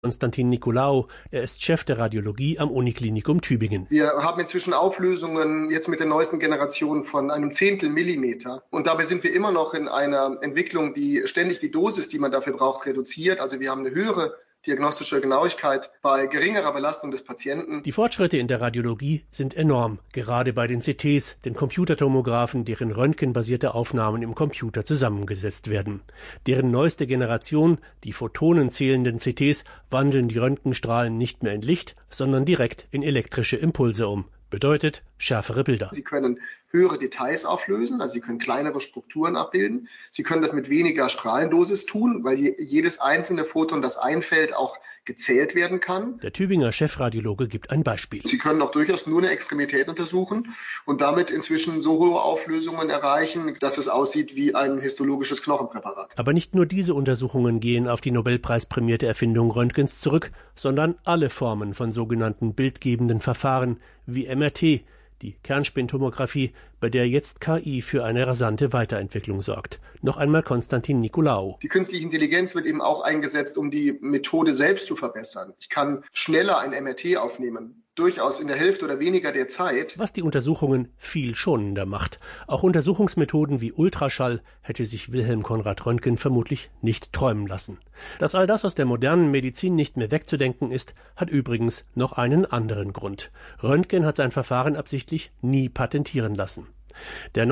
Konstantin Nicolaou, er ist Chef der Radiologie am Uniklinikum Tübingen. Wir haben inzwischen Auflösungen jetzt mit der neuesten Generation von einem Zehntel Millimeter. Und dabei sind wir immer noch in einer Entwicklung, die ständig die Dosis, die man dafür braucht, reduziert. Also wir haben eine höhere diagnostische Genauigkeit bei geringerer Belastung des Patienten. Die Fortschritte in der Radiologie sind enorm, gerade bei den CTs, den Computertomographen, deren röntgenbasierte Aufnahmen im Computer zusammengesetzt werden. Deren neueste Generation, die photonenzählenden CTs, wandeln die Röntgenstrahlen nicht mehr in Licht, sondern direkt in elektrische Impulse um. Bedeutet schärfere Bilder. Sie können höhere Details auflösen, also Sie können kleinere Strukturen abbilden. Sie können das mit weniger Strahlendosis tun, weil jedes einzelne Photon, das einfällt, auch gezählt werden kann. Der Tübinger Chefradiologe gibt ein Beispiel. Sie können auch durchaus nur eine Extremität untersuchen und damit inzwischen so hohe Auflösungen erreichen, dass es aussieht wie ein histologisches Knochenpräparat. Aber nicht nur diese Untersuchungen gehen auf die Nobelpreisprämierte Erfindung Röntgens zurück, sondern alle Formen von sogenannten bildgebenden Verfahren wie MRT, die Kernspintomographie, bei der jetzt KI für eine rasante Weiterentwicklung sorgt. Noch einmal Konstantin Nicolaou. Die künstliche Intelligenz wird eben auch eingesetzt, um die Methode selbst zu verbessern. Ich kann schneller ein MRT aufnehmen, durchaus in der Hälfte oder weniger der Zeit. Was die Untersuchungen viel schonender macht. Auch Untersuchungsmethoden wie Ultraschall hätte sich Wilhelm Conrad Röntgen vermutlich nicht träumen lassen. Dass all das aus der modernen Medizin nicht mehr wegzudenken ist, hat übrigens noch einen anderen Grund. Röntgen hat sein Verfahren absichtlich nie patentieren lassen. Der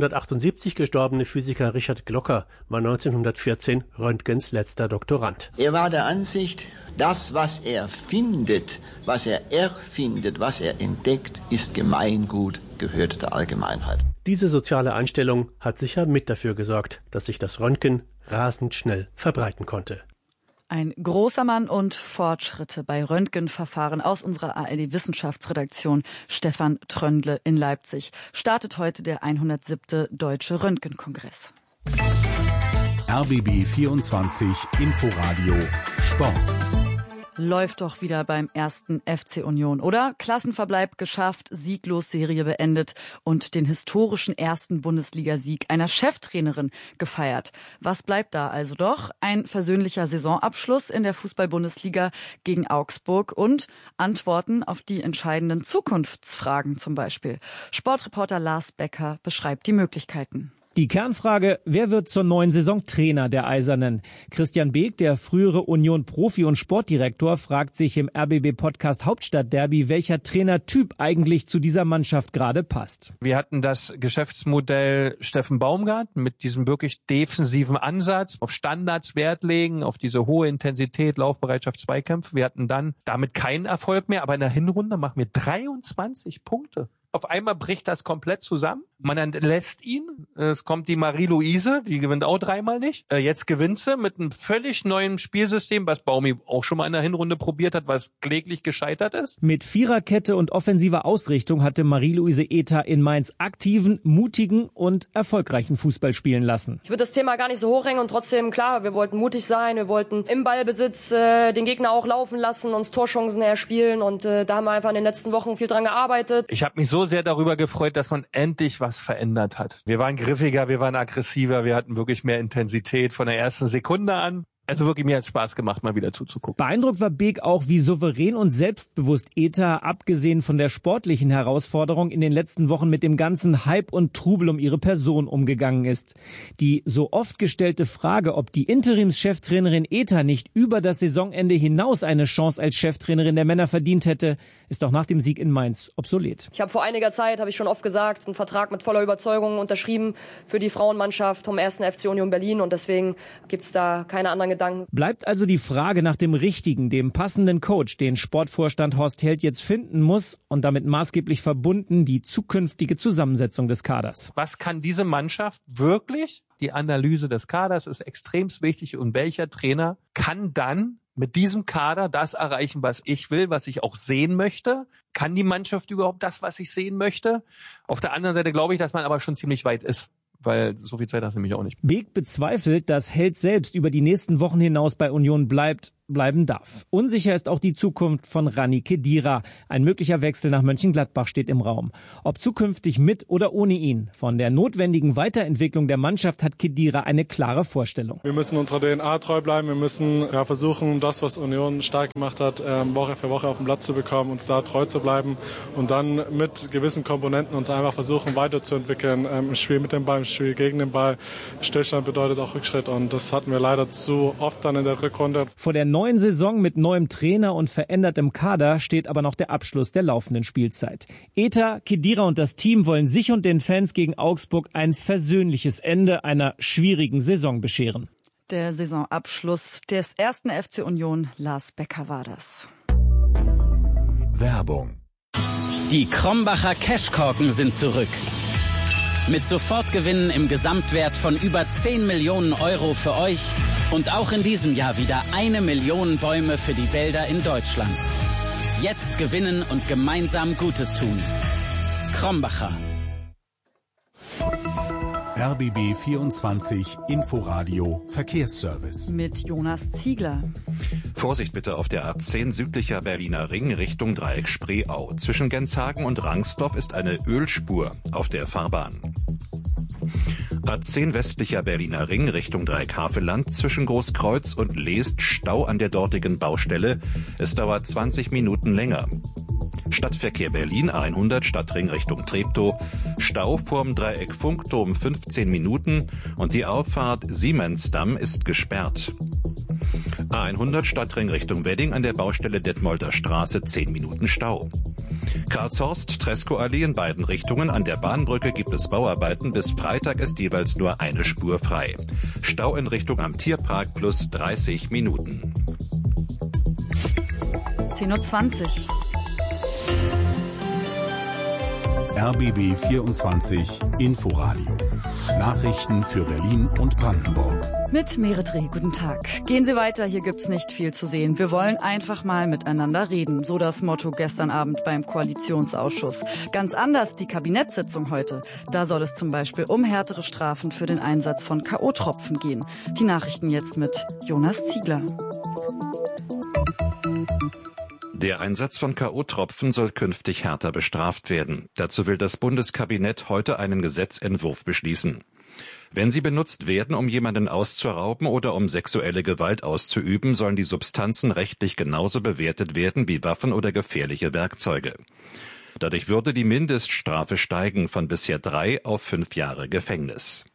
1978 gestorbene Physiker Richard Glocker war 1914 Röntgens letzter Doktorand. Er war der Ansicht, das, was er findet, was er erfindet, was er entdeckt, ist Gemeingut, gehört der Allgemeinheit. Diese soziale Einstellung hat sicher mit dafür gesorgt, dass sich das Röntgen rasend schnell verbreiten konnte. Ein großer Mann und Fortschritte bei Röntgenverfahren aus unserer ARD-Wissenschaftsredaktion. Stefan Tröndle in Leipzig startet heute der 107. Deutsche Röntgenkongress. RBB 24 Inforadio Sport. Läuft doch wieder beim ersten FC Union, oder? Klassenverbleib geschafft, sieglos Serie beendet und den historischen ersten Bundesligasieg einer Cheftrainerin gefeiert. Was bleibt da also doch? Ein versöhnlicher Saisonabschluss in der Fußball-Bundesliga gegen Augsburg und Antworten auf die entscheidenden Zukunftsfragen zum Beispiel. Sportreporter Lars Becker beschreibt die Möglichkeiten. Die Kernfrage, wer wird zur neuen Saison Trainer der Eisernen? Christian Beek, der frühere Union-Profi und Sportdirektor, fragt sich im RBB-Podcast Hauptstadtderby, welcher Trainertyp eigentlich zu dieser Mannschaft gerade passt. Wir hatten das Geschäftsmodell Steffen Baumgart mit diesem wirklich defensiven Ansatz, auf Standards Wert legen, auf diese hohe Intensität, Laufbereitschaft, Zweikämpfe. Wir hatten dann damit keinen Erfolg mehr, aber in der Hinrunde machen wir 23 Punkte. Auf einmal bricht das komplett zusammen. Man entlässt ihn. Es kommt die Marie-Louise, die gewinnt auch dreimal nicht. Jetzt gewinnt sie mit einem völlig neuen Spielsystem, was Baumi auch schon mal in der Hinrunde probiert hat, was kläglich gescheitert ist. Mit Viererkette und offensiver Ausrichtung hatte Marie-Louise Ether in Mainz aktiven, mutigen und erfolgreichen Fußball spielen lassen. Ich würde das Thema gar nicht so hochhängen und trotzdem, klar, wir wollten mutig sein, wir wollten im Ballbesitz den Gegner auch laufen lassen, uns Torchancen erspielen und da haben wir einfach in den letzten Wochen viel dran gearbeitet. Ich habe mich so sehr darüber gefreut, dass man endlich was verändert hat. Wir waren griffiger, wir waren aggressiver, wir hatten wirklich mehr Intensität von der ersten Sekunde an. Also wirklich, mir hat es Spaß gemacht, mal wieder zuzugucken. Beeindruckt war Beek auch, wie souverän und selbstbewusst Ether, abgesehen von der sportlichen Herausforderung, in den letzten Wochen mit dem ganzen Hype und Trubel um ihre Person umgegangen ist. Die so oft gestellte Frage, ob die Interimscheftrainerin Ether nicht über das Saisonende hinaus eine Chance als Cheftrainerin der Männer verdient hätte, ist auch nach dem Sieg in Mainz obsolet. Ich habe vor einiger Zeit, habe ich schon oft gesagt, einen Vertrag mit voller Überzeugung unterschrieben für die Frauenmannschaft vom 1. FC Union Berlin und deswegen gibt's da keine anderen Gedanken. Bleibt also die Frage nach dem richtigen, dem passenden Coach, den Sportvorstand Horst Held jetzt finden muss und damit maßgeblich verbunden die zukünftige Zusammensetzung des Kaders. Was kann diese Mannschaft wirklich? Die Analyse des Kaders ist extrem wichtig und welcher Trainer kann dann mit diesem Kader das erreichen, was ich will, was ich auch sehen möchte? Kann die Mannschaft überhaupt das, was ich sehen möchte? Auf der anderen Seite glaube ich, dass man aber schon ziemlich weit ist. Weil so viel Zeit hast du nämlich auch nicht. Beek bezweifelt, dass Held selbst über die nächsten Wochen hinaus bei Union bleibt. bleiben darf. Unsicher ist auch die Zukunft von Rani Khedira. Ein möglicher Wechsel nach Mönchengladbach steht im Raum. Ob zukünftig mit oder ohne ihn. Von der notwendigen Weiterentwicklung der Mannschaft hat Khedira eine klare Vorstellung. Wir müssen unserer DNA treu bleiben. Wir müssen versuchen, das, was Union stark gemacht hat, Woche für Woche auf den Platz zu bekommen, uns da treu zu bleiben und dann mit gewissen Komponenten uns einfach versuchen weiterzuentwickeln. Im Spiel mit dem Ball, im Spiel gegen den Ball. Stillstand bedeutet auch Rückschritt und das hatten wir leider zu oft dann in der Rückrunde. Vor der neuen Saison mit neuem Trainer und verändertem Kader steht aber noch der Abschluss der laufenden Spielzeit. Eta, Khedira und das Team wollen sich und den Fans gegen Augsburg ein versöhnliches Ende einer schwierigen Saison bescheren. Der Saisonabschluss des 1. FC Union, Lars Becker war das. Werbung. Die Krombacher Cashkorken sind zurück. Mit Sofortgewinnen im Gesamtwert von über 10 Millionen Euro für euch und auch in diesem Jahr wieder 1 Million Bäume für die Wälder in Deutschland. Jetzt gewinnen und gemeinsam Gutes tun. Krombacher. RBB 24 Inforadio Verkehrsservice. Mit Jonas Ziegler. Vorsicht bitte auf der A10 südlicher Berliner Ring Richtung Dreieck Spreeau. Zwischen Genshagen und Rangsdorf ist eine Ölspur auf der Fahrbahn. A10 westlicher Berliner Ring Richtung Dreieck Havelland zwischen Großkreuz und Leest Stau an der dortigen Baustelle. Es dauert 20 Minuten länger. Stadtverkehr Berlin A100 Stadtring Richtung Treptow. Stau vorm Dreieck Funkturm 15 Minuten und die Auffahrt Siemensdamm ist gesperrt. A100 Stadtring Richtung Wedding an der Baustelle Detmolder Straße 10 Minuten Stau. Karlshorst, Tresco-Allee in beiden Richtungen. An der Bahnbrücke gibt es Bauarbeiten. Bis Freitag ist jeweils nur eine Spur frei. Stau in Richtung am Tierpark plus 30 Minuten. 10:20 Uhr. RBB 24 Inforadio. Nachrichten für Berlin und Brandenburg. Mit Merit Reh, guten Tag. Gehen Sie weiter, hier gibt's nicht viel zu sehen. Wir wollen einfach mal miteinander reden. So das Motto gestern Abend beim Koalitionsausschuss. Ganz anders die Kabinettssitzung heute. Da soll es zum Beispiel um härtere Strafen für den Einsatz von K.O.-Tropfen gehen. Die Nachrichten jetzt mit Jonas Ziegler. Der Einsatz von K.O.-Tropfen soll künftig härter bestraft werden. Dazu will das Bundeskabinett heute einen Gesetzentwurf beschließen. Wenn sie benutzt werden, um jemanden auszurauben oder um sexuelle Gewalt auszuüben, sollen die Substanzen rechtlich genauso bewertet werden wie Waffen oder gefährliche Werkzeuge. Dadurch würde die Mindeststrafe steigen von bisher 3 auf 5 Jahre Gefängnis.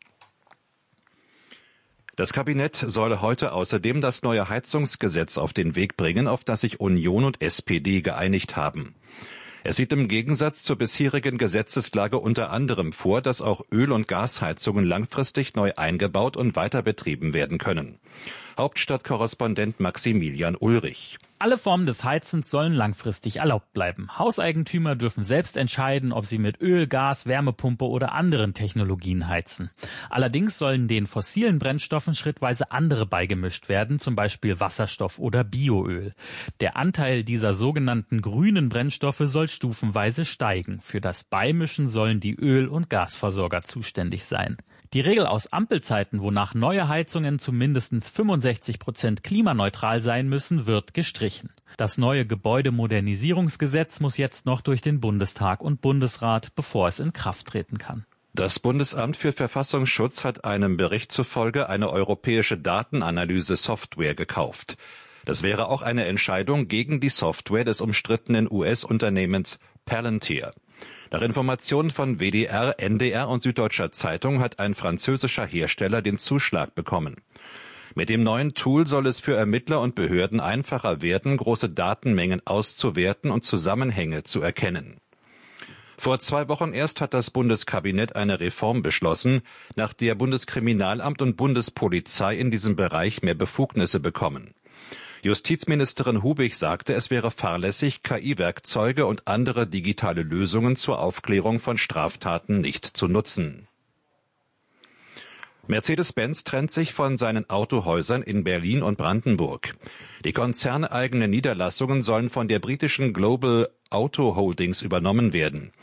Das Kabinett soll heute außerdem das neue Heizungsgesetz auf den Weg bringen, auf das sich Union und SPD geeinigt haben. Es sieht im Gegensatz zur bisherigen Gesetzeslage unter anderem vor, dass auch Öl- und Gasheizungen langfristig neu eingebaut und weiter betrieben werden können. Hauptstadtkorrespondent Maximilian Ulrich. Alle Formen des Heizens sollen langfristig erlaubt bleiben. Hauseigentümer dürfen selbst entscheiden, ob sie mit Öl, Gas, Wärmepumpe oder anderen Technologien heizen. Allerdings sollen den fossilen Brennstoffen schrittweise andere beigemischt werden, zum Beispiel Wasserstoff oder Bioöl. Der Anteil dieser sogenannten grünen Brennstoffe soll stufenweise steigen. Für das Beimischen sollen die Öl- und Gasversorger zuständig sein. Die Regel aus Ampelzeiten, wonach neue Heizungen zu mindestens 65% klimaneutral sein müssen, wird gestrichen. Das neue Gebäudemodernisierungsgesetz muss jetzt noch durch den Bundestag und Bundesrat, bevor es in Kraft treten kann. Das Bundesamt für Verfassungsschutz hat einem Bericht zufolge eine europäische Datenanalyse-Software gekauft. Das wäre auch eine Entscheidung gegen die Software des umstrittenen US-Unternehmens Palantir. Nach Informationen von WDR, NDR und Süddeutscher Zeitung hat ein französischer Hersteller den Zuschlag bekommen. Mit dem neuen Tool soll es für Ermittler und Behörden einfacher werden, große Datenmengen auszuwerten und Zusammenhänge zu erkennen. Vor 2 Wochen erst hat das Bundeskabinett eine Reform beschlossen, nach der Bundeskriminalamt und Bundespolizei in diesem Bereich mehr Befugnisse bekommen. Justizministerin Hubig sagte, es wäre fahrlässig, KI-Werkzeuge und andere digitale Lösungen zur Aufklärung von Straftaten nicht zu nutzen. Mercedes-Benz trennt sich von seinen Autohäusern in Berlin und Brandenburg. Die konzerneigenen Niederlassungen sollen von der britischen Global Auto Holdings übernommen werden.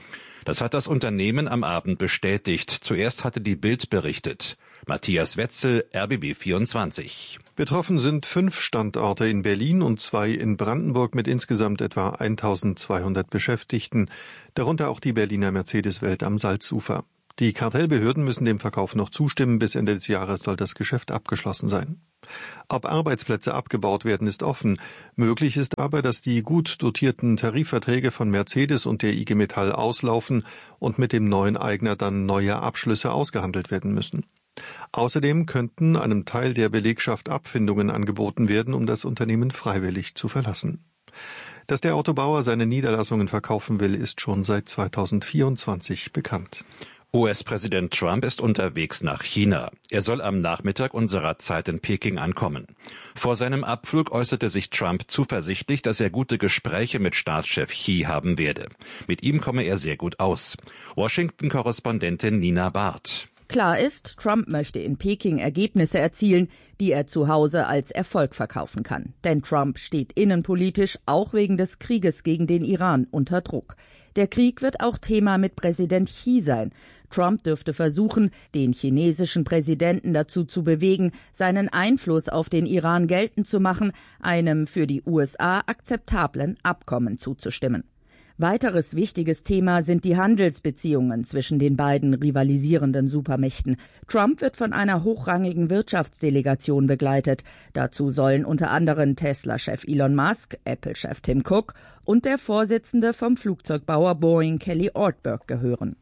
Das hat das Unternehmen am Abend bestätigt. Zuerst hatte die Bild berichtet. Matthias Wetzel, RBB 24. Betroffen sind 5 Standorte in Berlin und 2 in Brandenburg mit insgesamt etwa 1200 Beschäftigten, darunter auch die Berliner Mercedes-Welt am Salzufer. Die Kartellbehörden müssen dem Verkauf noch zustimmen. Bis Ende des Jahres soll das Geschäft abgeschlossen sein. Ob Arbeitsplätze abgebaut werden, ist offen. Möglich ist aber, dass die gut dotierten Tarifverträge von Mercedes und der IG Metall auslaufen und mit dem neuen Eigner dann neue Abschlüsse ausgehandelt werden müssen. Außerdem könnten einem Teil der Belegschaft Abfindungen angeboten werden, um das Unternehmen freiwillig zu verlassen. Dass der Autobauer seine Niederlassungen verkaufen will, ist schon seit 2024 bekannt. US-Präsident Trump ist unterwegs nach China. Er soll am Nachmittag unserer Zeit in Peking ankommen. Vor seinem Abflug äußerte sich Trump zuversichtlich, dass er gute Gespräche mit Staatschef Xi haben werde. Mit ihm komme er sehr gut aus. Washington-Korrespondentin Nina Barth. Klar ist, Trump möchte in Peking Ergebnisse erzielen, die er zu Hause als Erfolg verkaufen kann. Denn Trump steht innenpolitisch auch wegen des Krieges gegen den Iran unter Druck. Der Krieg wird auch Thema mit Präsident Xi sein. Trump dürfte versuchen, den chinesischen Präsidenten dazu zu bewegen, seinen Einfluss auf den Iran geltend zu machen, einem für die USA akzeptablen Abkommen zuzustimmen. Weiteres wichtiges Thema sind die Handelsbeziehungen zwischen den beiden rivalisierenden Supermächten. Trump wird von einer hochrangigen Wirtschaftsdelegation begleitet. Dazu sollen unter anderem Tesla-Chef Elon Musk, Apple-Chef Tim Cook und der Vorsitzende vom Flugzeugbauer Boeing Kelly Ortberg gehören.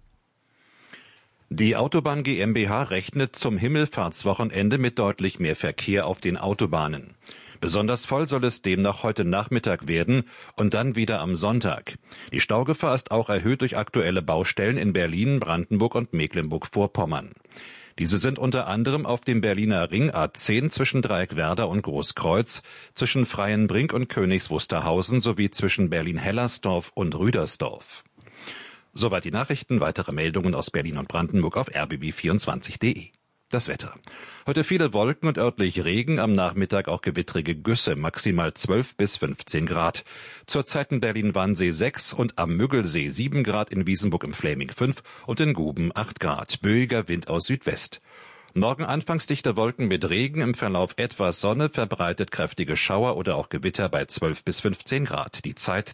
Die Autobahn GmbH rechnet zum Himmelfahrtswochenende mit deutlich mehr Verkehr auf den Autobahnen. Besonders voll soll es demnach heute Nachmittag werden und dann wieder am Sonntag. Die Staugefahr ist auch erhöht durch aktuelle Baustellen in Berlin, Brandenburg und Mecklenburg-Vorpommern. Diese sind unter anderem auf dem Berliner Ring A10 zwischen Dreieckwerder und Großkreuz, zwischen Freienbrink und Königs Wusterhausen sowie zwischen Berlin-Hellersdorf und Rüdersdorf. Soweit die Nachrichten. Weitere Meldungen aus Berlin und Brandenburg auf rbb24.de. Das Wetter. Heute viele Wolken und örtlich Regen, am Nachmittag auch gewittrige Güsse, maximal 12 bis 15 Grad. Zurzeit in Berlin-Wannsee 6 und am Müggelsee 7 Grad, in Wiesenburg im Fläming 5 und in Guben 8 Grad. Böiger Wind aus Südwest. Morgen anfangs dichte Wolken mit Regen, im Verlauf etwas Sonne, verbreitet kräftige Schauer oder auch Gewitter bei 12 bis 15 Grad. Die Zeit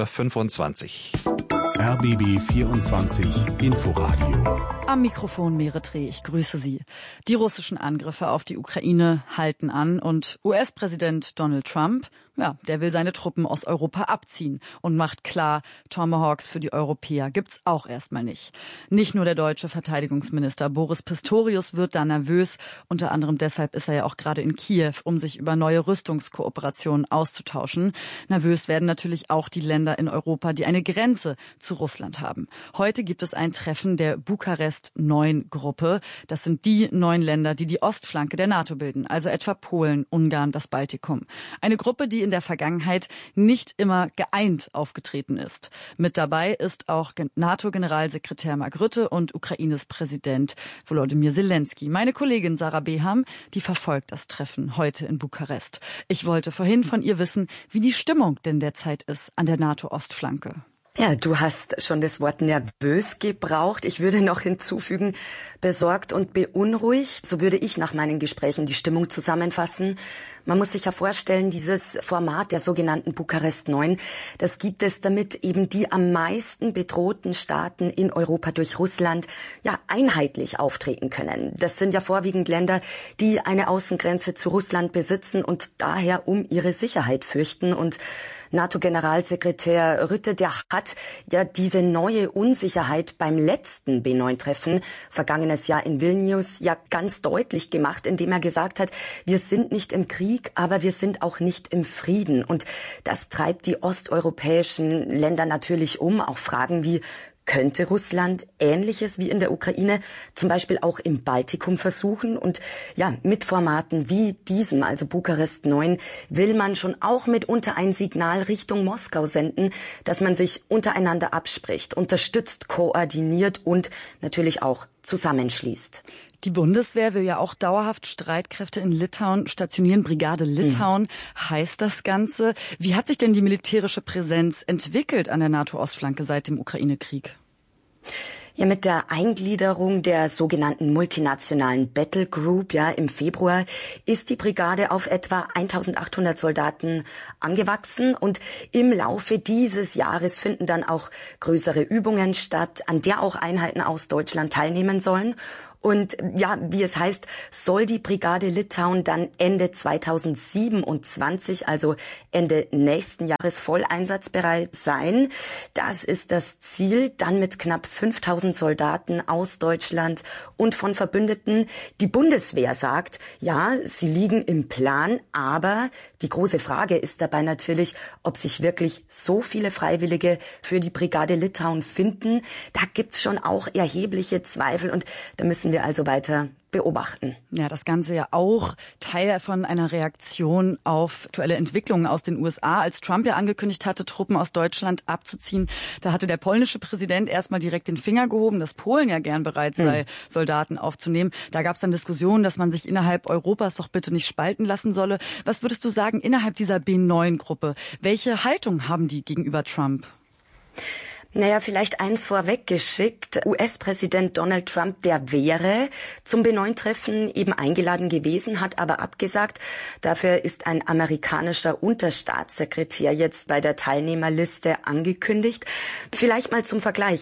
10:25 Uhr. RBB 24 Inforadio. Am Mikrofon Meretre, ich grüße Sie. Die russischen Angriffe auf die Ukraine halten an und US-Präsident Donald Trump, der will seine Truppen aus Europa abziehen und macht klar, Tomahawks für die Europäer gibt's auch erstmal nicht. Nicht nur der deutsche Verteidigungsminister Boris Pistorius wird da nervös, unter anderem deshalb ist er ja auch gerade in Kiew, um sich über neue Rüstungskooperationen auszutauschen. Nervös werden natürlich auch die Länder in Europa, die eine Grenze zu Russland haben. Heute gibt es ein Treffen der Bukarest-9-Gruppe. Das sind die 9 Länder, die die Ostflanke der NATO bilden, also etwa Polen, Ungarn, das Baltikum. Eine Gruppe, die in der Vergangenheit nicht immer geeint aufgetreten ist. Mit dabei ist auch NATO-Generalsekretär Mark Rutte und Ukraines Präsident Volodymyr Zelensky. Meine Kollegin Sarah Beham, die verfolgt das Treffen heute in Bukarest. Ich wollte vorhin von ihr wissen, wie die Stimmung denn derzeit ist an der NATO-Ostflanke. Ja, du hast schon das Wort nervös gebraucht. Ich würde noch hinzufügen, besorgt und beunruhigt. So würde ich nach meinen Gesprächen die Stimmung zusammenfassen. Man muss sich ja vorstellen, dieses Format der sogenannten Bukarest 9, das gibt es, damit eben die am meisten bedrohten Staaten in Europa durch Russland einheitlich auftreten können. Das sind ja vorwiegend Länder, die eine Außengrenze zu Russland besitzen und daher um ihre Sicherheit fürchten. Und NATO-Generalsekretär Rutte, der hat ja diese neue Unsicherheit beim letzten B9-Treffen vergangenes Jahr in Vilnius ja ganz deutlich gemacht, indem er gesagt hat, wir sind nicht im Krieg, aber wir sind auch nicht im Frieden. Und das treibt die osteuropäischen Länder natürlich um. Auch Fragen wie, könnte Russland Ähnliches wie in der Ukraine zum Beispiel auch im Baltikum versuchen? Und mit Formaten wie diesem, also Bukarest 9, will man schon auch mitunter ein Signal Richtung Moskau senden, dass man sich untereinander abspricht, unterstützt, koordiniert und natürlich auch zusammenschließt. Die Bundeswehr will ja auch dauerhaft Streitkräfte in Litauen stationieren. Brigade Litauen heißt das Ganze. Wie hat sich denn die militärische Präsenz entwickelt an der NATO-Ostflanke seit dem Ukraine-Krieg? Ja, mit der Eingliederung der sogenannten multinationalen Battle Group im Februar ist die Brigade auf etwa 1800 Soldaten angewachsen und im Laufe dieses Jahres finden dann auch größere Übungen statt, an der auch Einheiten aus Deutschland teilnehmen sollen. Und wie es heißt, soll die Brigade Litauen dann Ende 2027, also Ende nächsten Jahres, voll einsatzbereit sein. Das ist das Ziel, dann mit knapp 5000 Soldaten aus Deutschland und von Verbündeten. Die Bundeswehr sagt, sie liegen im Plan, aber die große Frage ist dabei natürlich, ob sich wirklich so viele Freiwillige für die Brigade Litauen finden. Da gibt's schon auch erhebliche Zweifel und da müssen wir also weiter beobachten. Ja, das Ganze ja auch Teil von einer Reaktion auf aktuelle Entwicklungen aus den USA. Als Trump ja angekündigt hatte, Truppen aus Deutschland abzuziehen, da hatte der polnische Präsident erstmal direkt den Finger gehoben, dass Polen ja gern bereit sei, Soldaten aufzunehmen. Da gab es dann Diskussionen, dass man sich innerhalb Europas doch bitte nicht spalten lassen solle. Was würdest du sagen, innerhalb dieser B9-Gruppe, welche Haltung haben die gegenüber Trump? Naja, vielleicht eins vorweggeschickt. US-Präsident Donald Trump, der wäre zum B9-Treffen eben eingeladen gewesen, hat aber abgesagt. Dafür ist ein amerikanischer Unterstaatssekretär jetzt bei der Teilnehmerliste angekündigt. Vielleicht mal zum Vergleich,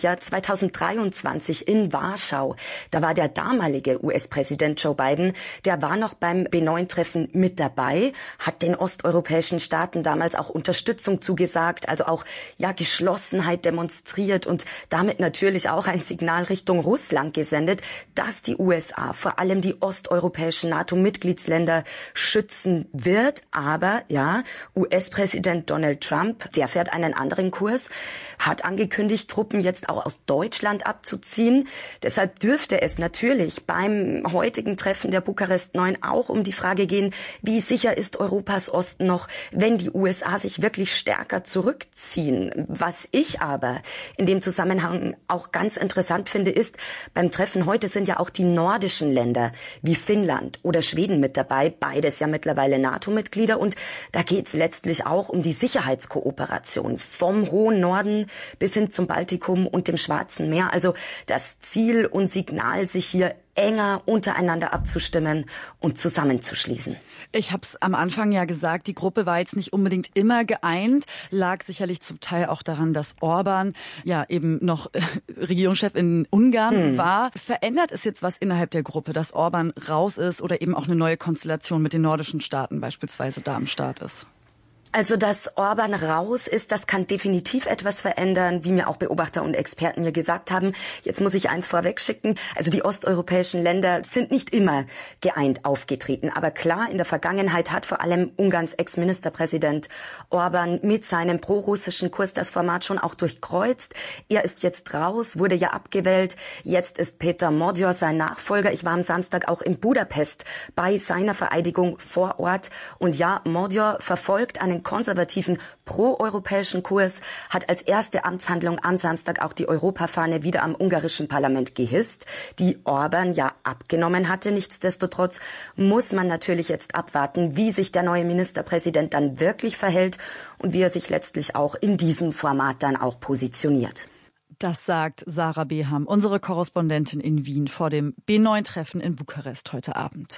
2023 in Warschau, da war der damalige US-Präsident Joe Biden, der war noch beim B9-Treffen mit dabei, hat den osteuropäischen Staaten damals auch Unterstützung zugesagt, also auch Geschlossenheit demonstriert und damit natürlich auch ein Signal Richtung Russland gesendet, dass die USA vor allem die osteuropäischen NATO-Mitgliedsländer schützen wird. Aber US-Präsident Donald Trump, der fährt einen anderen Kurs, hat angekündigt, Truppen jetzt auch aus Deutschland abzuziehen. Deshalb dürfte es natürlich beim heutigen Treffen der Bukarest 9 auch um die Frage gehen, wie sicher ist Europas Osten noch, wenn die USA sich wirklich stärker zurückziehen. Was ich aber in dem Zusammenhang auch ganz interessant finde, ist, beim Treffen heute sind ja auch die nordischen Länder wie Finnland oder Schweden mit dabei, beides ja mittlerweile NATO-Mitglieder. Und da geht es letztlich auch um die Sicherheitskooperation vom hohen Norden bis hin zum Baltikum und dem Schwarzen Meer. Also das Ziel und Signal, sich hier enger untereinander abzustimmen und zusammenzuschließen. Ich habe es am Anfang ja gesagt, die Gruppe war jetzt nicht unbedingt immer geeint, lag sicherlich zum Teil auch daran, dass Orban eben noch Regierungschef in Ungarn war. Verändert es jetzt was innerhalb der Gruppe, dass Orban raus ist oder eben auch eine neue Konstellation mit den nordischen Staaten beispielsweise da am Start ist? Also, dass Orban raus ist, das kann definitiv etwas verändern, wie mir auch Beobachter und Experten hier gesagt haben. Jetzt muss ich eins vorweg schicken. Also die osteuropäischen Länder sind nicht immer geeint aufgetreten. Aber klar, in der Vergangenheit hat vor allem Ungarns Ex-Ministerpräsident Orban mit seinem prorussischen Kurs das Format schon auch durchkreuzt. Er ist jetzt raus, wurde ja abgewählt. Jetzt ist Péter Magyar sein Nachfolger. Ich war am Samstag auch in Budapest bei seiner Vereidigung vor Ort. Und Magyar verfolgt einen konservativen proeuropäischen Kurs, hat als erste Amtshandlung am Samstag auch die Europafahne wieder am ungarischen Parlament gehisst, die Orban abgenommen hatte. Nichtsdestotrotz muss man natürlich jetzt abwarten, wie sich der neue Ministerpräsident dann wirklich verhält und wie er sich letztlich auch in diesem Format dann auch positioniert. Das sagt Sarah Beham, unsere Korrespondentin in Wien vor dem B9-Treffen in Bukarest heute Abend.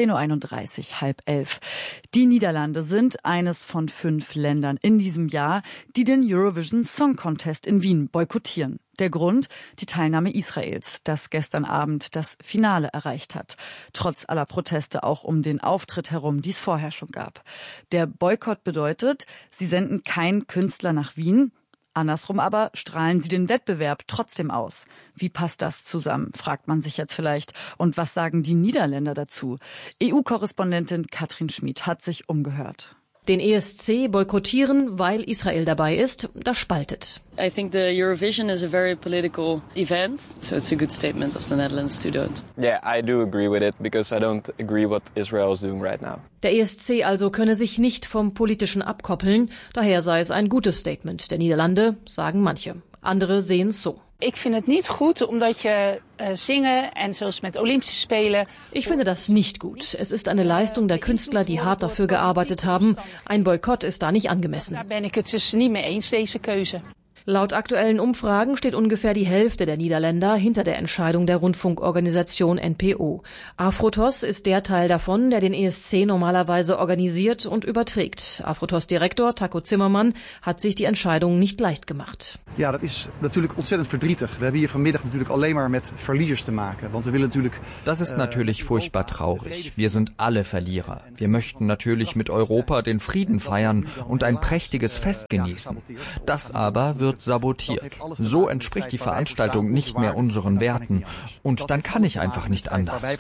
10.31 Uhr, 10:30. Die Niederlande sind eines von 5 Ländern in diesem Jahr, die den Eurovision Song Contest in Wien boykottieren. Der Grund? Die Teilnahme Israels, das gestern Abend das Finale erreicht hat. Trotz aller Proteste auch um den Auftritt herum, die es vorher schon gab. Der Boykott bedeutet, sie senden keinen Künstler nach Wien. Andersrum aber strahlen sie den Wettbewerb trotzdem aus. Wie passt das zusammen, fragt man sich jetzt vielleicht. Und was sagen die Niederländer dazu? EU-Korrespondentin Katrin Schmid hat sich umgehört. Den ESC boykottieren, weil Israel dabei ist, das spaltet. I think the Eurovision is a very political event, so it's a good statement of the Netherlands to do it. Yeah, I do agree with it because I don't agree what Israel is doing right now. Der ESC also könne sich nicht vom Politischen abkoppeln, daher sei es ein gutes Statement der Niederlande, sagen manche. Andere sehen es so. Ik vind het niet goed, omdat je zingen en zoals met Olympische Spelen. Ich finde das nicht gut. Es ist eine Leistung der Künstler, die hart dafür gearbeitet haben. Ein Boykott ist da nicht angemessen. Daar ben ik het dus niet mee eens, deze keuze. Laut aktuellen Umfragen steht ungefähr die Hälfte der Niederländer hinter der Entscheidung der Rundfunkorganisation NPO. Afrotos ist der Teil davon, der den ESC normalerweise organisiert und überträgt. Afrotos-Direktor Taco Zimmermann hat sich die Entscheidung nicht leicht gemacht. Ja, dat is natuurlijk ontzettend verdrietig. We hebben hier vanmiddag natuurlijk alleen maar met verliezers te maken, want we willen natuurlijk. Das ist natürlich furchtbar traurig. Wir sind alle Verlierer. Wir möchten natürlich mit Europa den Frieden feiern und ein prächtiges Fest genießen. Das aber wird sabotiert. So entspricht die Veranstaltung nicht mehr unseren Werten. Und dann kann ich einfach nicht anders.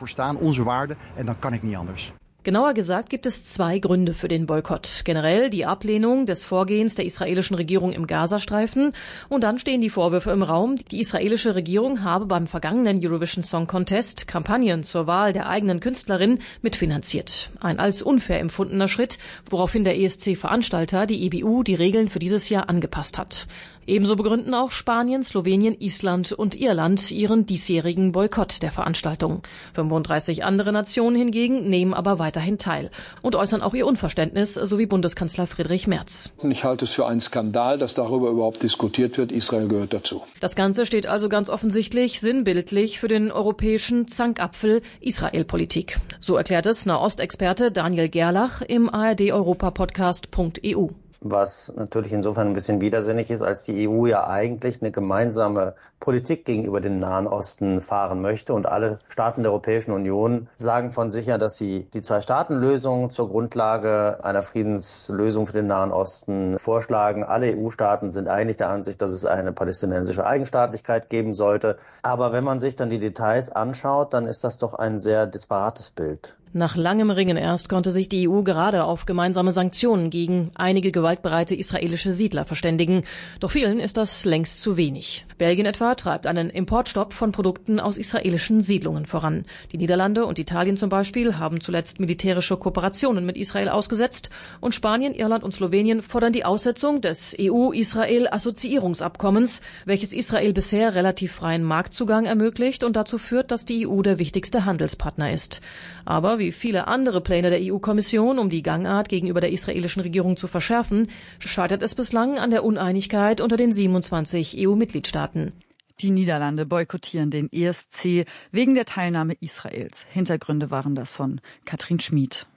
Genauer gesagt gibt es 2 Gründe für den Boykott. Generell die Ablehnung des Vorgehens der israelischen Regierung im Gazastreifen. Und dann stehen die Vorwürfe im Raum, die israelische Regierung habe beim vergangenen Eurovision Song Contest Kampagnen zur Wahl der eigenen Künstlerin mitfinanziert. Ein als unfair empfundener Schritt, woraufhin der ESC-Veranstalter, die EBU, die Regeln für dieses Jahr angepasst hat. Ebenso begründen auch Spanien, Slowenien, Island und Irland ihren diesjährigen Boykott der Veranstaltung. 35 andere Nationen hingegen nehmen aber weiterhin teil und äußern auch ihr Unverständnis, so wie Bundeskanzler Friedrich Merz. Ich halte es für einen Skandal, dass darüber überhaupt diskutiert wird. Israel gehört dazu. Das Ganze steht also ganz offensichtlich sinnbildlich für den europäischen Zankapfel Israel-Politik. So erklärt es Nahostexperte Daniel Gerlach im ARD-Europa-Podcast.eu. Was natürlich insofern ein bisschen widersinnig ist, als die EU ja eigentlich eine gemeinsame Politik gegenüber dem Nahen Osten fahren möchte. Und alle Staaten der Europäischen Union sagen von sich ja, dass sie die 2-Staaten-Lösung zur Grundlage einer Friedenslösung für den Nahen Osten vorschlagen. Alle EU-Staaten sind eigentlich der Ansicht, dass es eine palästinensische Eigenstaatlichkeit geben sollte. Aber wenn man sich dann die Details anschaut, dann ist das doch ein sehr disparates Bild. Nach langem Ringen erst konnte sich die EU gerade auf gemeinsame Sanktionen gegen einige gewaltbereite israelische Siedler verständigen. Doch vielen ist das längst zu wenig. Belgien etwa treibt einen Importstopp von Produkten aus israelischen Siedlungen voran. Die Niederlande und Italien zum Beispiel haben zuletzt militärische Kooperationen mit Israel ausgesetzt. Und Spanien, Irland und Slowenien fordern die Aussetzung des EU-Israel-Assoziierungsabkommens, welches Israel bisher relativ freien Marktzugang ermöglicht und dazu führt, dass die EU der wichtigste Handelspartner ist. Aber wie viele andere Pläne der EU-Kommission, um die Gangart gegenüber der israelischen Regierung zu verschärfen, scheitert es bislang an der Uneinigkeit unter den 27 EU-Mitgliedstaaten. Die Niederlande boykottieren den ESC wegen der Teilnahme Israels. Hintergründe waren das von Katrin Schmid.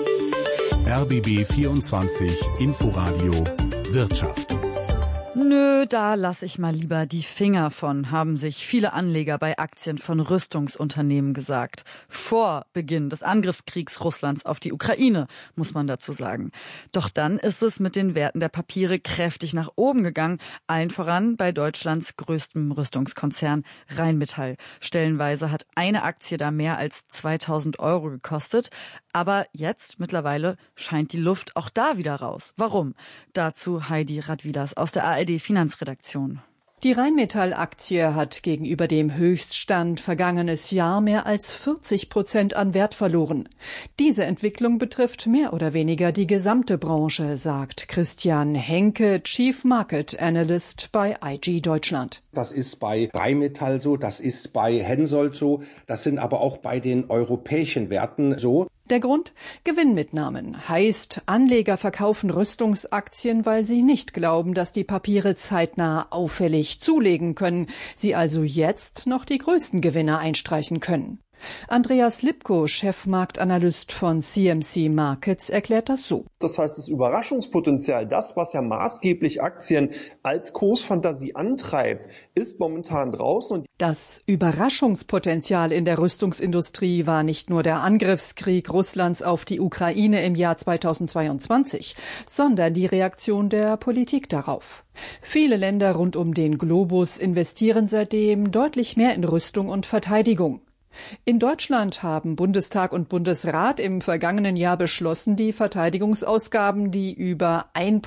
RBB 24 Inforadio Wirtschaft. Nö, da lasse ich mal lieber die Finger von, haben sich viele Anleger bei Aktien von Rüstungsunternehmen gesagt. Vor Beginn des Angriffskriegs Russlands auf die Ukraine, muss man dazu sagen. Doch dann ist es mit den Werten der Papiere kräftig nach oben gegangen, allen voran bei Deutschlands größtem Rüstungskonzern Rheinmetall. Stellenweise hat eine Aktie da mehr als 2.000 € gekostet. Aber jetzt mittlerweile scheint die Luft auch da wieder raus. Warum? Dazu Heidi Radwilas aus der ARD-Finanzredaktion. Die Rheinmetall-Aktie hat gegenüber dem Höchststand vergangenes Jahr mehr als 40% an Wert verloren. Diese Entwicklung betrifft mehr oder weniger die gesamte Branche, sagt Christian Henke, Chief Market Analyst bei IG Deutschland. Das ist bei Rheinmetall so, das ist bei Hensoldt so, das sind aber auch bei den europäischen Werten so. Der Grund? Gewinnmitnahmen. Heißt, Anleger verkaufen Rüstungsaktien, weil sie nicht glauben, dass die Papiere zeitnah auffällig zulegen können, sie also jetzt noch die größten Gewinne einstreichen können. Andreas Lipko, Chefmarktanalyst von CMC Markets, erklärt das so. Das heißt, das Überraschungspotenzial, das, was ja maßgeblich Aktien als Kursfantasie antreibt, ist momentan draußen. Das Überraschungspotenzial in der Rüstungsindustrie war nicht nur der Angriffskrieg Russlands auf die Ukraine im Jahr 2022, sondern die Reaktion der Politik darauf. Viele Länder rund um den Globus investieren seitdem deutlich mehr in Rüstung und Verteidigung. In Deutschland haben Bundestag und Bundesrat im vergangenen Jahr beschlossen, die Verteidigungsausgaben, die über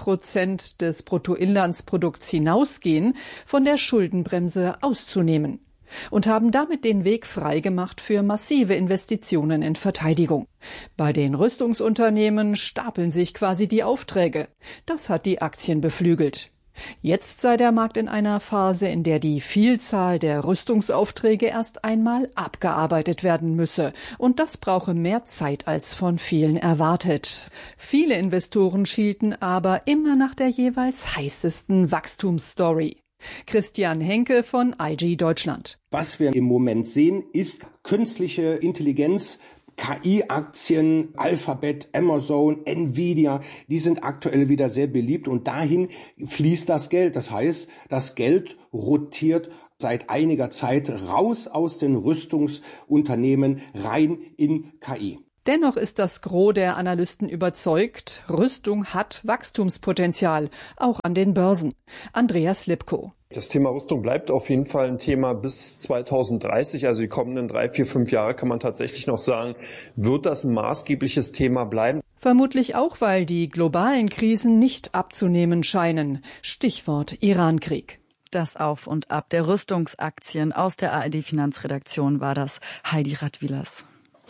1% des Bruttoinlandsprodukts hinausgehen, von der Schuldenbremse auszunehmen und haben damit den Weg freigemacht für massive Investitionen in Verteidigung. Bei den Rüstungsunternehmen stapeln sich quasi die Aufträge. Das hat die Aktien beflügelt. Jetzt sei der Markt in einer Phase, in der die Vielzahl der Rüstungsaufträge erst einmal abgearbeitet werden müsse. Und das brauche mehr Zeit als von vielen erwartet. Viele Investoren schielten aber immer nach der jeweils heißesten Wachstumsstory. Christian Henke von IG Deutschland. Was wir im Moment sehen, ist künstliche Intelligenz. KI-Aktien, Alphabet, Amazon, Nvidia, die sind aktuell wieder sehr beliebt und dahin fließt das Geld. Das heißt, das Geld rotiert seit einiger Zeit raus aus den Rüstungsunternehmen rein in KI. Dennoch ist das Gros der Analysten überzeugt, Rüstung hat Wachstumspotenzial, auch an den Börsen. Andreas Lipko. Das Thema Rüstung bleibt auf jeden Fall ein Thema bis 2030, also die kommenden 3, 4, 5 Jahre kann man tatsächlich noch sagen, wird das ein maßgebliches Thema bleiben. Vermutlich auch, weil die globalen Krisen nicht abzunehmen scheinen. Stichwort Irankrieg. Das Auf und Ab der Rüstungsaktien aus der ARD-Finanzredaktion war das. Heidi Radwilas.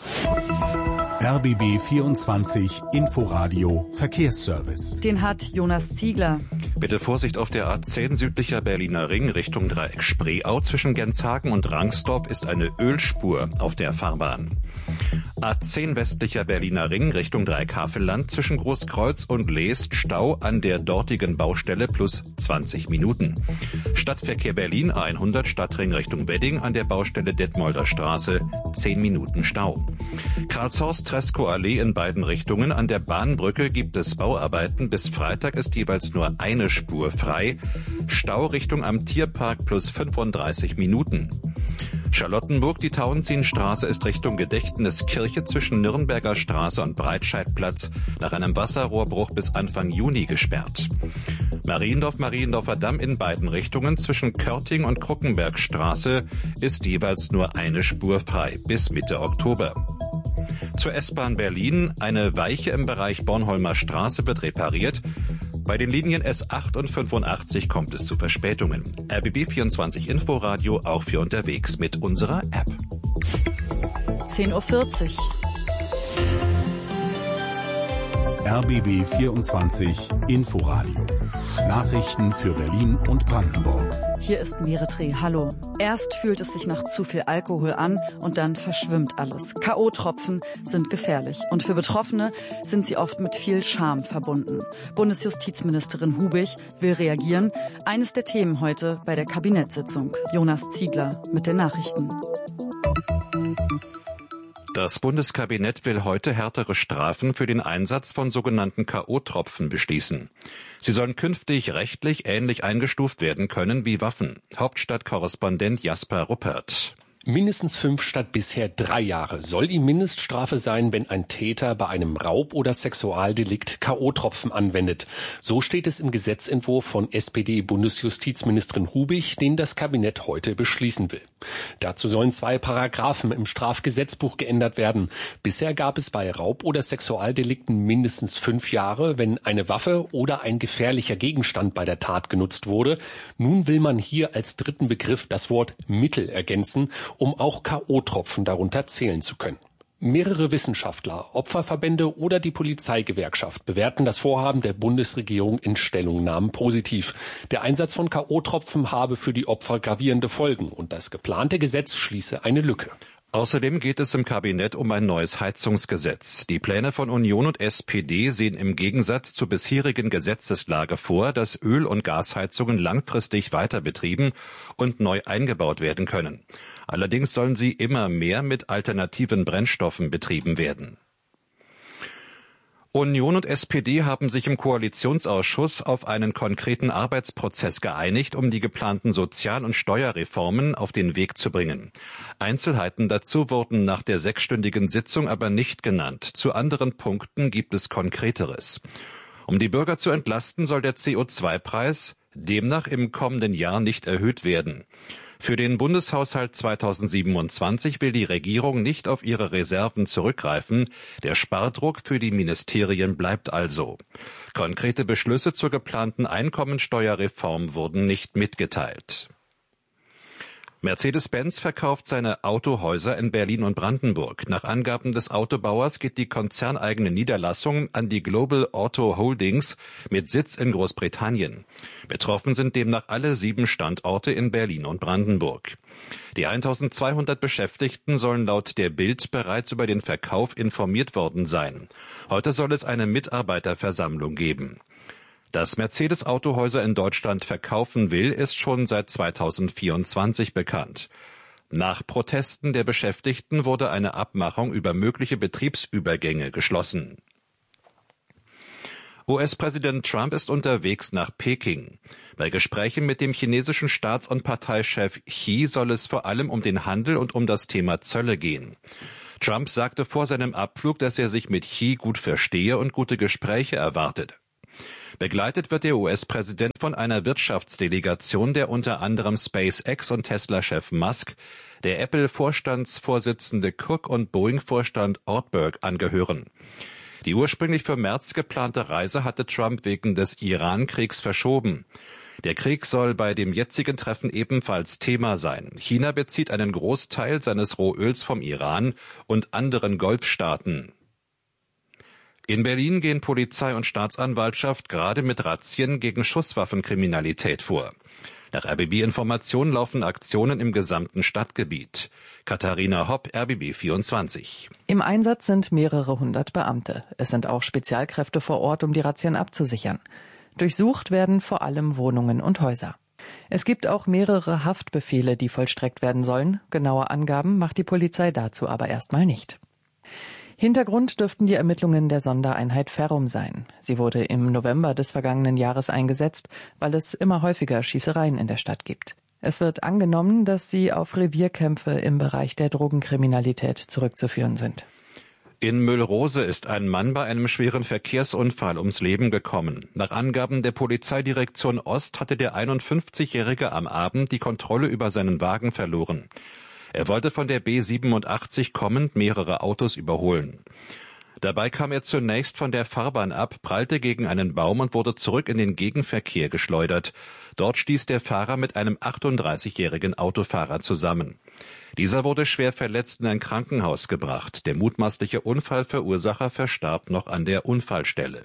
RBB 24 Inforadio Verkehrsservice. Den hat Jonas Ziegler. Bitte Vorsicht auf der A10 südlicher Berliner Ring Richtung Dreieck Spreeau. Zwischen Genshagen und Rangsdorf ist eine Ölspur auf der Fahrbahn. A10 westlicher Berliner Ring Richtung Dreieck Havelland zwischen Großkreuz und Leest Stau an der dortigen Baustelle plus 20 Minuten. Stadtverkehr Berlin A100 Stadtring Richtung Wedding an der Baustelle Detmolder Straße 10 Minuten Stau. Karlshorst-Treskow-Allee in beiden Richtungen. An der Bahnbrücke gibt es Bauarbeiten. Bis Freitag ist jeweils nur eine Spur frei. Stau Richtung am Tierpark plus 35 Minuten. Charlottenburg, die Tauentzienstraße ist Richtung Gedächtniskirche zwischen Nürnberger Straße und Breitscheidplatz nach einem Wasserrohrbruch bis Anfang Juni gesperrt. Mariendorfer Damm in beiden Richtungen zwischen Körting und Kruckenbergstraße ist jeweils nur eine Spur frei bis Mitte Oktober. Zur S-Bahn Berlin, eine Weiche im Bereich Bornholmer Straße wird repariert. Bei den Linien S8 und 85 kommt es zu Verspätungen. RBB 24 Inforadio auch für unterwegs mit unserer App. 10:40 Uhr. RBB 24 Inforadio. Nachrichten für Berlin und Brandenburg. Hier ist Meretre. Hallo. Erst fühlt es sich nach zu viel Alkohol an und dann verschwimmt alles. K.O.-Tropfen sind gefährlich und für Betroffene sind sie oft mit viel Scham verbunden. Bundesjustizministerin Hubig will reagieren. Eines der Themen heute bei der Kabinettssitzung. Jonas Ziegler mit den Nachrichten. Das Bundeskabinett will heute härtere Strafen für den Einsatz von sogenannten K.O.-Tropfen beschließen. Sie sollen künftig rechtlich ähnlich eingestuft werden können wie Waffen. Hauptstadtkorrespondent Jasper Ruppert. Mindestens 5 statt bisher 3 Jahre soll die Mindeststrafe sein, wenn ein Täter bei einem Raub- oder Sexualdelikt K.O.-Tropfen anwendet. So steht es im Gesetzentwurf von SPD-Bundesjustizministerin Hubig, den das Kabinett heute beschließen will. Dazu sollen 2 Paragraphen im Strafgesetzbuch geändert werden. Bisher gab es bei Raub- oder Sexualdelikten mindestens 5 Jahre, wenn eine Waffe oder ein gefährlicher Gegenstand bei der Tat genutzt wurde. Nun will man hier als dritten Begriff das Wort Mittel ergänzen, um auch K.O.-Tropfen darunter zählen zu können. Mehrere Wissenschaftler, Opferverbände oder die Polizeigewerkschaft bewerten das Vorhaben der Bundesregierung in Stellungnahmen positiv. Der Einsatz von K.O.-Tropfen habe für die Opfer gravierende Folgen und das geplante Gesetz schließe eine Lücke. Außerdem geht es im Kabinett um ein neues Heizungsgesetz. Die Pläne von Union und SPD sehen im Gegensatz zur bisherigen Gesetzeslage vor, dass Öl- und Gasheizungen langfristig weiter betrieben und neu eingebaut werden können. Allerdings sollen sie immer mehr mit alternativen Brennstoffen betrieben werden. Union und SPD haben sich im Koalitionsausschuss auf einen konkreten Arbeitsprozess geeinigt, um die geplanten Sozial- und Steuerreformen auf den Weg zu bringen. Einzelheiten dazu wurden nach der 6-stündigen Sitzung aber nicht genannt. Zu anderen Punkten gibt es Konkreteres. Um die Bürger zu entlasten, soll der CO2-Preis demnach im kommenden Jahr nicht erhöht werden. Für den Bundeshaushalt 2027 will die Regierung nicht auf ihre Reserven zurückgreifen. Der Spardruck für die Ministerien bleibt also. Konkrete Beschlüsse zur geplanten Einkommensteuerreform wurden nicht mitgeteilt. Mercedes-Benz verkauft seine Autohäuser in Berlin und Brandenburg. Nach Angaben des Autobauers geht die konzerneigene Niederlassung an die Global Auto Holdings mit Sitz in Großbritannien. Betroffen sind demnach alle 7 Standorte in Berlin und Brandenburg. Die 1200 Beschäftigten sollen laut der Bild bereits über den Verkauf informiert worden sein. Heute soll es eine Mitarbeiterversammlung geben. Dass Mercedes Autohäuser in Deutschland verkaufen will, ist schon seit 2024 bekannt. Nach Protesten der Beschäftigten wurde eine Abmachung über mögliche Betriebsübergänge geschlossen. US-Präsident Trump ist unterwegs nach Peking. Bei Gesprächen mit dem chinesischen Staats- und Parteichef Xi soll es vor allem um den Handel und um das Thema Zölle gehen. Trump sagte vor seinem Abflug, dass er sich mit Xi gut verstehe und gute Gespräche erwartet. Begleitet wird der US-Präsident von einer Wirtschaftsdelegation, der unter anderem SpaceX und Tesla-Chef Musk, der Apple-Vorstandsvorsitzende Cook und Boeing-Vorstand Ortberg angehören. Die ursprünglich für März geplante Reise hatte Trump wegen des Iran-Kriegs verschoben. Der Krieg soll bei dem jetzigen Treffen ebenfalls Thema sein. China bezieht einen Großteil seines Rohöls vom Iran und anderen Golfstaaten. In Berlin gehen Polizei und Staatsanwaltschaft gerade mit Razzien gegen Schusswaffenkriminalität vor. Nach RBB-Informationen laufen Aktionen im gesamten Stadtgebiet. Katharina Hopp, RBB 24. Im Einsatz sind mehrere hundert Beamte. Es sind auch Spezialkräfte vor Ort, um die Razzien abzusichern. Durchsucht werden vor allem Wohnungen und Häuser. Es gibt auch mehrere Haftbefehle, die vollstreckt werden sollen. Genaue Angaben macht die Polizei dazu aber erstmal nicht. Hintergrund dürften die Ermittlungen der Sondereinheit Ferrum sein. Sie wurde im November des vergangenen Jahres eingesetzt, weil es immer häufiger Schießereien in der Stadt gibt. Es wird angenommen, dass sie auf Revierkämpfe im Bereich der Drogenkriminalität zurückzuführen sind. In Müllrose ist ein Mann bei einem schweren Verkehrsunfall ums Leben gekommen. Nach Angaben der Polizeidirektion Ost hatte der 51-Jährige am Abend die Kontrolle über seinen Wagen verloren. Er wollte von der B87 kommend mehrere Autos überholen. Dabei kam er zunächst von der Fahrbahn ab, prallte gegen einen Baum und wurde zurück in den Gegenverkehr geschleudert. Dort stieß der Fahrer mit einem 38-jährigen Autofahrer zusammen. Dieser wurde schwer verletzt in ein Krankenhaus gebracht. Der mutmaßliche Unfallverursacher verstarb noch an der Unfallstelle.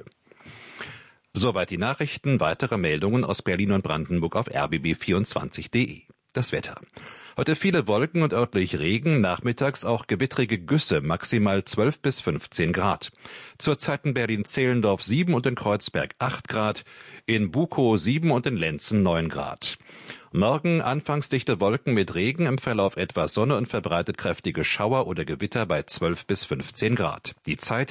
Soweit die Nachrichten. Weitere Meldungen aus Berlin und Brandenburg auf rbb24.de. Das Wetter. Heute viele Wolken und örtlich Regen, nachmittags auch gewittrige Güsse, maximal 12 bis 15 Grad. Zurzeit in Berlin-Zehlendorf 7 und in Kreuzberg 8 Grad, in Bukow 7 und in Lenzen 9 Grad. Morgen anfangs dichte Wolken mit Regen, im Verlauf etwas Sonne und verbreitet kräftige Schauer oder Gewitter bei 12 bis 15 Grad. Die Zeit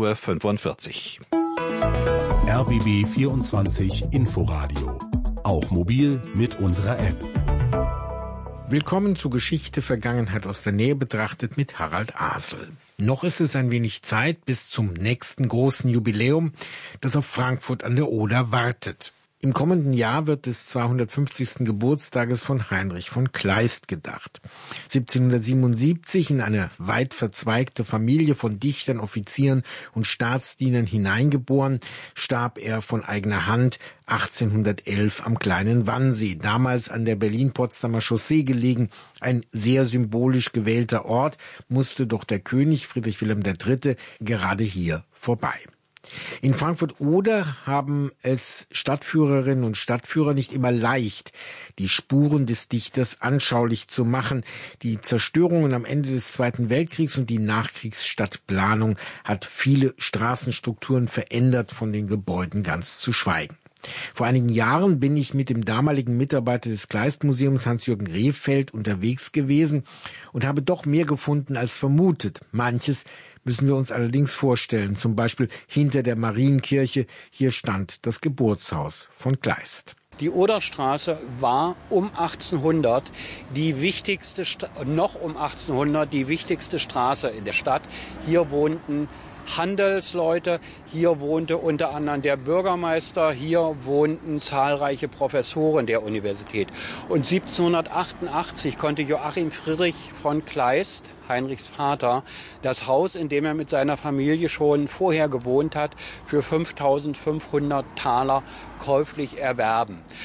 10:45 Uhr. RBB 24 Inforadio. Auch mobil mit unserer App. Willkommen zu Geschichte Vergangenheit aus der Nähe betrachtet mit Harald Asel. Noch ist es ein wenig Zeit bis zum nächsten großen Jubiläum, das auf Frankfurt an der Oder wartet. Im kommenden Jahr wird des 250. Geburtstages von Heinrich von Kleist gedacht. 1777 in eine weit verzweigte Familie von Dichtern, Offizieren und Staatsdienern hineingeboren, starb er von eigener Hand 1811 am kleinen Wannsee, damals an der Berlin-Potsdamer Chaussee gelegen, ein sehr symbolisch gewählter Ort, musste doch der König Friedrich Wilhelm III. Gerade hier vorbei. In Frankfurt-Oder haben es Stadtführerinnen und Stadtführer nicht immer leicht, die Spuren des Dichters anschaulich zu machen. Die Zerstörungen am Ende des Zweiten Weltkriegs und die Nachkriegsstadtplanung hat viele Straßenstrukturen verändert, von den Gebäuden ganz zu schweigen. Vor einigen Jahren bin ich mit dem damaligen Mitarbeiter des Kleist-Museums Hans-Jürgen Rehfeld unterwegs gewesen und habe doch mehr gefunden als vermutet. Manches müssen wir uns allerdings vorstellen, zum Beispiel hinter der Marienkirche. Hier stand das Geburtshaus von Kleist. Die Oderstraße war um 1800 die wichtigste Straße in der Stadt. Hier wohnten Handelsleute, hier wohnte unter anderem der Bürgermeister, hier wohnten zahlreiche Professoren der Universität. Und 1788 konnte Joachim Friedrich von Kleist, Heinrichs Vater, das Haus, in dem er mit seiner Familie schon vorher gewohnt hat, für 5.500 Taler käuflich erwerben.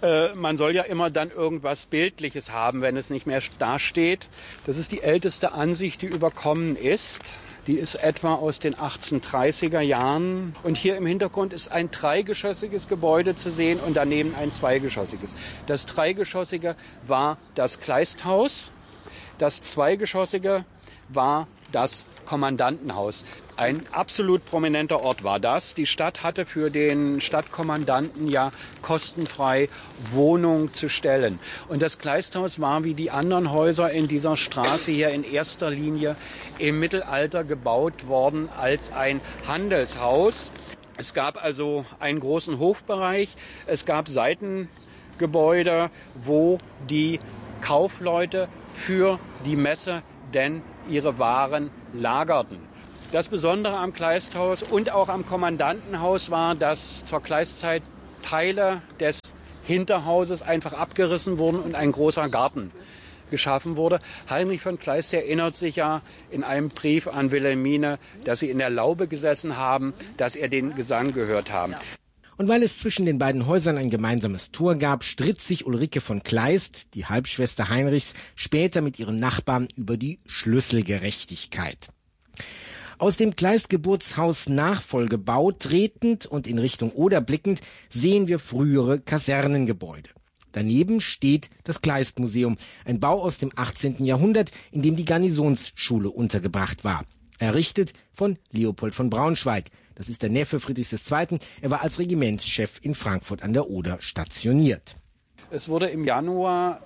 Man soll ja immer dann irgendwas Bildliches haben, wenn es nicht mehr dasteht. Das ist die älteste Ansicht, die überkommen ist. Die ist etwa aus den 1830er Jahren. Und hier im Hintergrund ist ein dreigeschossiges Gebäude zu sehen und daneben ein zweigeschossiges. Das dreigeschossige war das Kleisthaus. Das zweigeschossige war das Kommandantenhaus. Ein absolut prominenter Ort war das. Die Stadt hatte für den Stadtkommandanten ja kostenfrei Wohnung zu stellen. Und das Kleisthaus war wie die anderen Häuser in dieser Straße hier in erster Linie im Mittelalter gebaut worden als ein Handelshaus. Es gab also einen großen Hofbereich. Es gab Seitengebäude, wo die Kaufleute für die Messe denn ihre Waren lagerten. Das Besondere am Kleisthaus und auch am Kommandantenhaus war, dass zur Kleiszeit Teile des Hinterhauses einfach abgerissen wurden und ein großer Garten geschaffen wurde. Heinrich von Kleist erinnert sich ja in einem Brief an Wilhelmine, dass sie in der Laube gesessen haben, dass er den Gesang gehört haben. Und weil es zwischen den beiden Häusern ein gemeinsames Tor gab, stritt sich Ulrike von Kleist, die Halbschwester Heinrichs, später mit ihren Nachbarn über die Schlüsselgerechtigkeit. Aus dem Kleist-Geburtshaus Nachfolgebau tretend und in Richtung Oder blickend sehen wir frühere Kasernengebäude. Daneben steht das Kleist-Museum, ein Bau aus dem 18. Jahrhundert, in dem die Garnisonsschule untergebracht war. Errichtet von Leopold von Braunschweig. Das ist der Neffe Friedrichs II. Er war als Regimentschef in Frankfurt an der Oder stationiert. Es wurde im Januar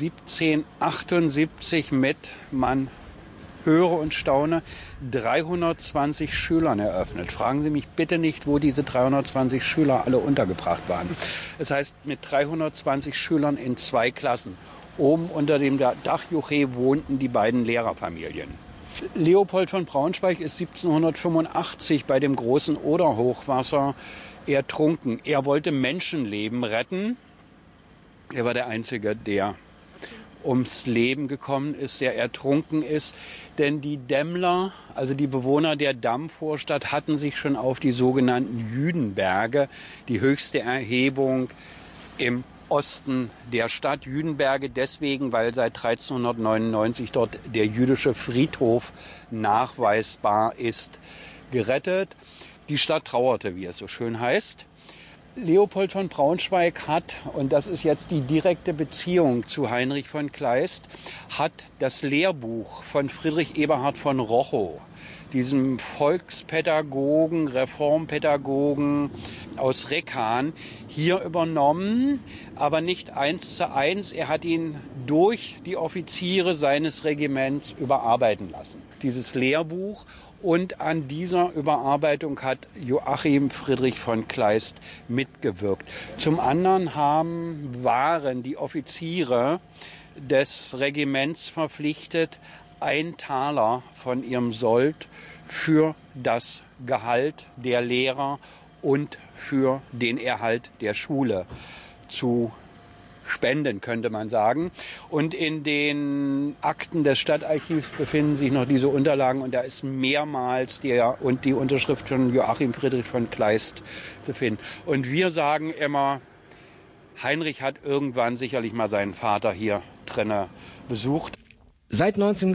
1778 mit, man höre und staune, 320 Schülern eröffnet. Fragen Sie mich bitte nicht, wo diese 320 Schüler alle untergebracht waren. Das heißt, mit 320 Schülern in 2 Klassen. Oben unter dem Dachjuche wohnten die beiden Lehrerfamilien. Leopold von Braunschweig ist 1785 bei dem großen Oder-Hochwasser ertrunken. Er wollte Menschenleben retten. Er war der Einzige, der ums Leben gekommen ist, der ertrunken ist. Denn die Dämmler, also die Bewohner der Dammvorstadt, hatten sich schon auf die sogenannten Jüdenberge, die höchste Erhebung im Osten der Stadt, Jüdenberge deswegen, weil seit 1399 dort der jüdische Friedhof nachweisbar ist, gerettet. Die Stadt trauerte, wie es so schön heißt. Leopold von Braunschweig hat, und das ist jetzt die direkte Beziehung zu Heinrich von Kleist, hat das Lehrbuch von Friedrich Eberhard von Rochow, diesem Volkspädagogen, Reformpädagogen aus Reckan, hier übernommen, aber nicht 1:1. Er hat ihn durch die Offiziere seines Regiments überarbeiten lassen. Dieses Lehrbuch. Und an dieser Überarbeitung hat Joachim Friedrich von Kleist mitgewirkt. Zum anderen waren die Offiziere des Regiments verpflichtet, 1 Taler von ihrem Sold für das Gehalt der Lehrer und für den Erhalt der Schule zu spenden, könnte man sagen. Und in den Akten des Stadtarchivs befinden sich noch diese Unterlagen und da ist mehrmals die Unterschrift von Joachim Friedrich von Kleist zu finden. Und wir sagen immer, Heinrich hat irgendwann sicherlich mal seinen Vater hier drinnen besucht. Seit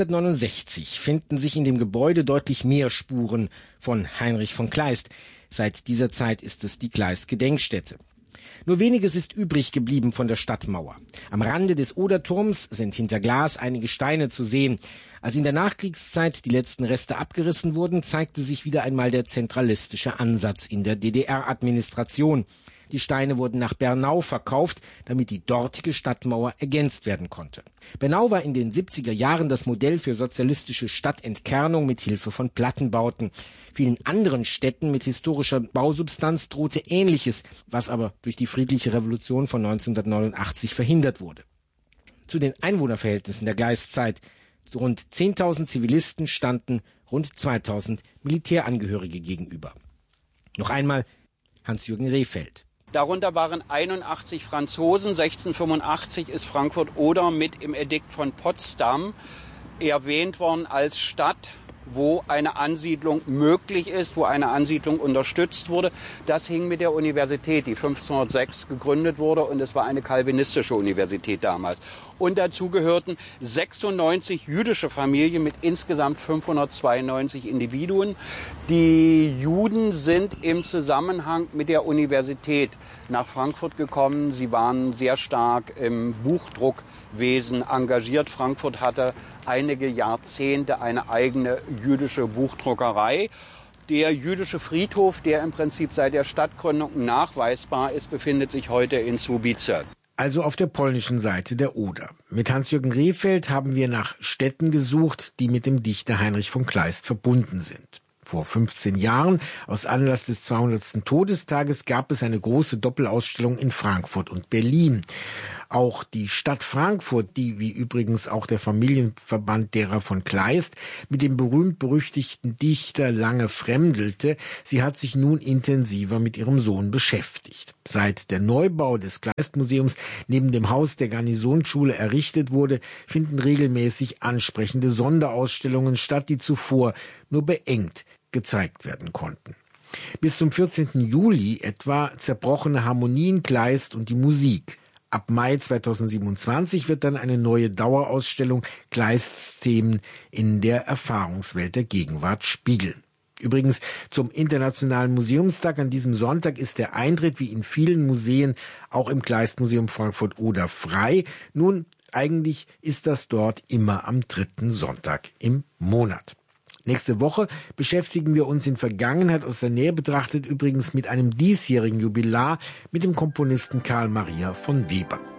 1969 finden sich in dem Gebäude deutlich mehr Spuren von Heinrich von Kleist. Seit dieser Zeit ist es die Kleist-Gedenkstätte. Nur weniges ist übrig geblieben von der Stadtmauer. Am Rande des Oderturms sind hinter Glas einige Steine zu sehen. Als in der Nachkriegszeit die letzten Reste abgerissen wurden, zeigte sich wieder einmal der zentralistische Ansatz in der DDR-Administration. Die Steine wurden nach Bernau verkauft, damit die dortige Stadtmauer ergänzt werden konnte. Bernau war in den 70er Jahren das Modell für sozialistische Stadtentkernung mit Hilfe von Plattenbauten. Vielen anderen Städten mit historischer Bausubstanz drohte Ähnliches, was aber durch die friedliche Revolution von 1989 verhindert wurde. Zu den Einwohnerverhältnissen der Gleiszeit: rund 10.000 Zivilisten standen rund 2.000 Militärangehörige gegenüber. Noch einmal Hans-Jürgen Rehfeld. Darunter waren 81 Franzosen. 1685 ist Frankfurt-Oder mit im Edikt von Potsdam erwähnt worden als Stadt wo eine Ansiedlung möglich ist, wo eine Ansiedlung unterstützt wurde. Das hing mit der Universität, die 1506 gegründet wurde, und es war eine calvinistische Universität damals. Und dazu gehörten 96 jüdische Familien mit insgesamt 592 Individuen. Die Juden sind im Zusammenhang mit der Universität nach Frankfurt gekommen. Sie waren sehr stark im Buchdruckwesen engagiert. Frankfurt hatte einige Jahrzehnte eine eigene jüdische Buchdruckerei. Der jüdische Friedhof, der im Prinzip seit der Stadtgründung nachweisbar ist, befindet sich heute in Słubice. Also auf der polnischen Seite der Oder. Mit Hans-Jürgen Rehfeld haben wir nach Städten gesucht, die mit dem Dichter Heinrich von Kleist verbunden sind. Vor 15 Jahren, aus Anlass des 200. Todestages, gab es eine große Doppelausstellung in Frankfurt und Berlin. Auch die Stadt Frankfurt, die wie übrigens auch der Familienverband derer von Kleist mit dem berühmt-berüchtigten Dichter lange fremdelte, sie hat sich nun intensiver mit ihrem Sohn beschäftigt. Seit der Neubau des Kleist-Museums neben dem Haus der Garnisonsschule errichtet wurde, finden regelmäßig ansprechende Sonderausstellungen statt, die zuvor nur beengt gezeigt werden konnten. Bis zum 14. Juli etwa Zerbrochene Harmonien, Kleist und die Musik. Ab Mai 2027 wird dann eine neue Dauerausstellung Kleists Themen in der Erfahrungswelt der Gegenwart spiegeln. Übrigens, zum Internationalen Museumstag an diesem Sonntag ist der Eintritt wie in vielen Museen, auch im Kleist-Museum Frankfurt-Oder, frei. Nun, eigentlich ist das dort immer am 3. Sonntag im Monat. Nächste Woche beschäftigen wir uns in Vergangenheit aus der Nähe betrachtet übrigens mit einem diesjährigen Jubilar, mit dem Komponisten Karl Maria von Weber.